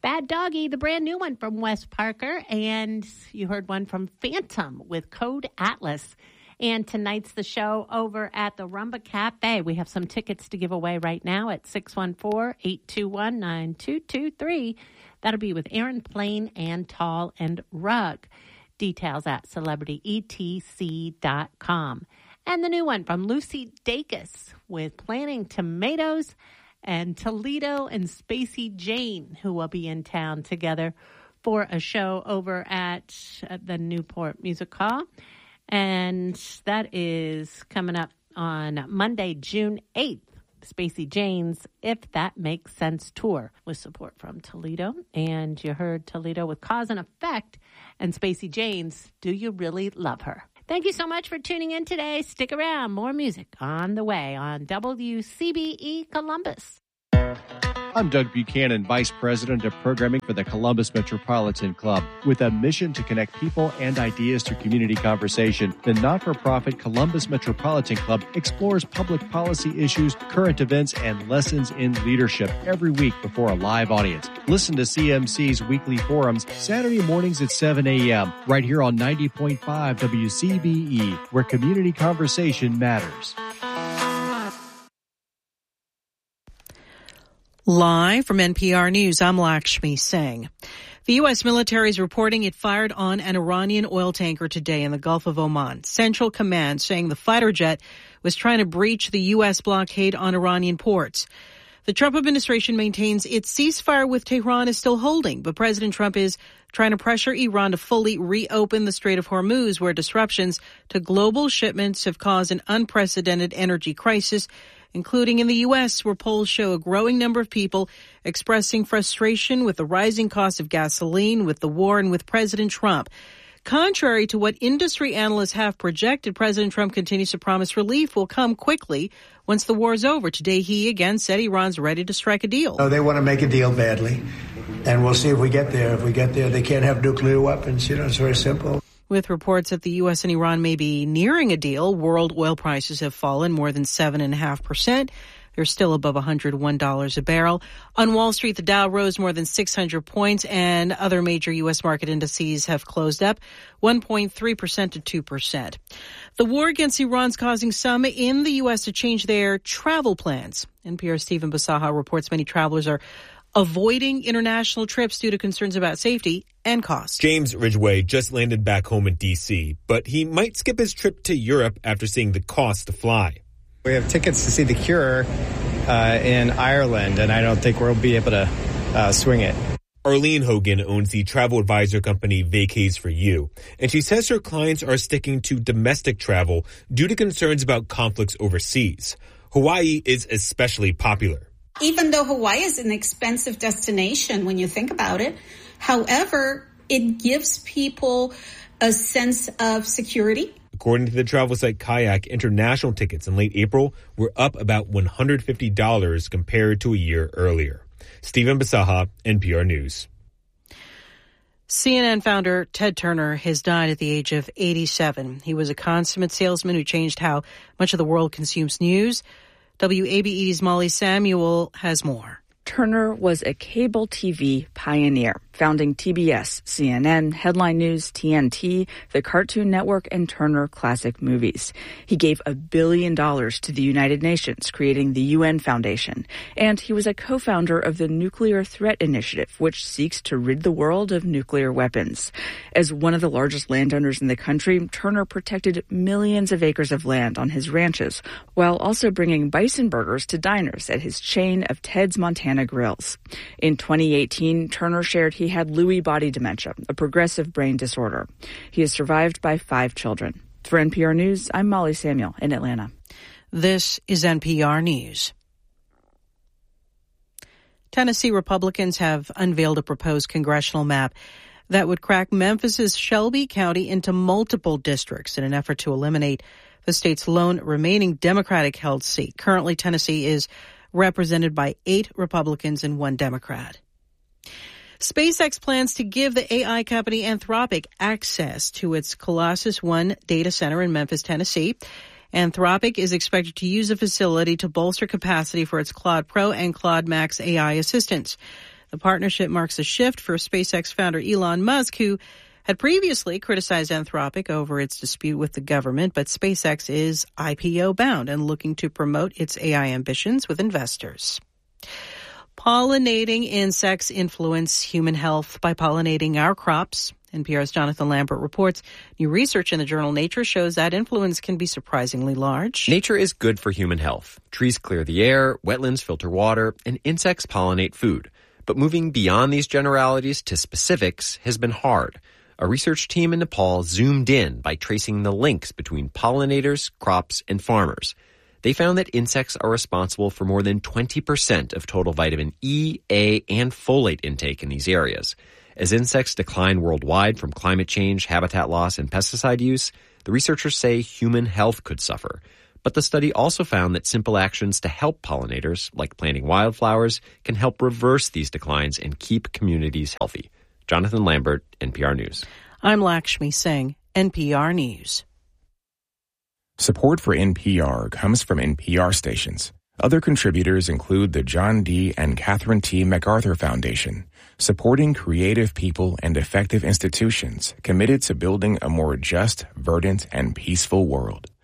Bad Doggy, the brand new one from Wes Parker. And you heard one from Phantom with Code Atlas. And tonight's the show over at the Rumba Cafe. We have some tickets to give away right now at 614-821-9223. That'll be with Aaron Plain and Tall and Rug. Details at celebrityetc.com. And the new one from Lucy Dacus with Planting Tomatoes, and Toledo and Spacey Jane, who will be in town together for a show over at the Newport Music Hall. And that is coming up on Monday, June 8th. Spacey Jane's If That Makes Sense tour with support from Toledo. And you heard Toledo with Cause and Effect, and Spacey Jane's Do You Really Love Her? Thank you so much for tuning in today. Stick around. More music on the way on WCBE Columbus. I'm Doug Buchanan, Vice President of Programming for the Columbus Metropolitan Club. With a mission to connect people and ideas through community conversation, the not-for-profit Columbus Metropolitan Club explores public policy issues, current events, and lessons in leadership every week before a live audience. Listen to CMC's weekly forums Saturday mornings at 7 a.m. right here on 90.5 WCBE, where community conversation matters. Live from NPR News, I'm Lakshmi Singh. The U.S. military is reporting it fired on an Iranian oil tanker today in the Gulf of Oman. Central Command saying the fighter jet was trying to breach the U.S. blockade on Iranian ports. The Trump administration maintains its ceasefire with Tehran is still holding, but President Trump is trying to pressure Iran to fully reopen the Strait of Hormuz, where disruptions to global shipments have caused an unprecedented energy crisis, including in the U.S., where polls show a growing number of people expressing frustration with the rising cost of gasoline, with the war, and with President Trump. Contrary to what industry analysts have projected, President Trump continues to promise relief will come quickly once the war is over. Today, he again said Iran's ready to strike a deal. They want to make a deal badly, and we'll see if we get there. If we get there, they can't have nuclear weapons. It's very simple. With reports that the U.S. and Iran may be nearing a deal, world oil prices have fallen more than 7.5%. They're still above $101 a barrel. On Wall Street, the Dow rose more than 600 points, and other major U.S. market indices have closed up 1.3% to 2%. The war against Iran's causing some in the U.S. to change their travel plans. NPR's Stephen Basaha reports many travelers are avoiding international trips due to concerns about safety and cost. James Ridgway just landed back home in D.C., but he might skip his trip to Europe after seeing the cost to fly. We have tickets to see The Cure in Ireland, and I don't think we'll be able to swing it. Arlene Hogan owns the travel advisor company Vacays for You, and she says her clients are sticking to domestic travel due to concerns about conflicts overseas. Hawaii is especially popular. Even though Hawaii is an expensive destination when you think about it, however, it gives people a sense of security. According to the travel site Kayak, international tickets in late April were up about $150 compared to a year earlier. Stephen Basaha, NPR News. CNN founder Ted Turner has died at the age of 87. He was a consummate salesman who changed how much of the world consumes news. WABE's Molly Samuel has more. Turner was a cable TV pioneer, founding TBS, CNN, Headline News, TNT, the Cartoon Network, and Turner Classic Movies. He gave $1 billion to the United Nations, creating the UN Foundation. And he was a co-founder of the Nuclear Threat Initiative, which seeks to rid the world of nuclear weapons. As one of the largest landowners in the country, Turner protected millions of acres of land on his ranches, while also bringing bison burgers to diners at his chain of Ted's Montana Grills. In 2018, Turner shared he had Lewy body dementia, a progressive brain disorder. He is survived by 5 children. For NPR News, I'm Molly Samuel in Atlanta. This is NPR News. Tennessee Republicans have unveiled a proposed congressional map that would crack Memphis's Shelby County into multiple districts in an effort to eliminate the state's lone remaining Democratic-held seat. Currently, Tennessee is represented by 8 Republicans and 1 Democrat. SpaceX plans to give the AI company Anthropic access to its Colossus One data center in Memphis, Tennessee. Anthropic is expected to use the facility to bolster capacity for its Claude Pro and Claude Max AI assistants. The partnership marks a shift for SpaceX founder Elon Musk, who had previously criticized Anthropic over its dispute with the government, but SpaceX is IPO bound and looking to promote its AI ambitions with investors. Pollinating insects influence human health by pollinating our crops. NPR's Jonathan Lambert reports new research in the journal Nature shows that influence can be surprisingly large. Nature is good for human health. Trees clear the air, wetlands filter water, and insects pollinate food. But moving beyond these generalities to specifics has been hard. A research team in Nepal zoomed in by tracing the links between pollinators, crops, and farmers. They found that insects are responsible for more than 20% of total vitamin E, A, and folate intake in these areas. As insects decline worldwide from climate change, habitat loss, and pesticide use, the researchers say human health could suffer. But the study also found that simple actions to help pollinators, like planting wildflowers, can help reverse these declines and keep communities healthy. Jonathan Lambert, NPR News. I'm Lakshmi Singh, NPR News. Support for NPR comes from NPR stations. Other contributors include the John D. and Catherine T. MacArthur Foundation, supporting creative people and effective institutions committed to building a more just, verdant, and peaceful world.